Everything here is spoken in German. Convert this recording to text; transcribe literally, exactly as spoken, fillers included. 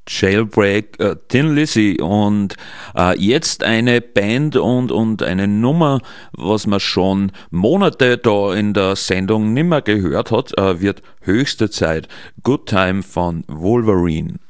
Jailbreak, äh, Thin Lizzy und äh, jetzt eine Band und, und eine Nummer, was man schon Monate da in der Sendung nimmer gehört hat, äh, wird höchste Zeit. Good Time von Wolverine.